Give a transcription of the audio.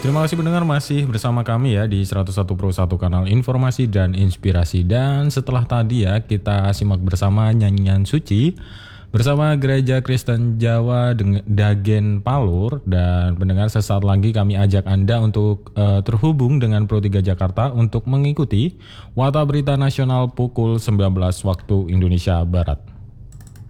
Terima kasih pendengar masih bersama kami ya di 101 kanal informasi dan inspirasi. Dan setelah tadi ya kita simak bersama nyanyian suci bersama Gereja Kristen Jawa Dagen Palur. Dan pendengar, sesaat lagi kami ajak Anda untuk terhubung dengan Pro 3 Jakarta untuk mengikuti Warta Berita Nasional pukul 19 waktu Indonesia Barat.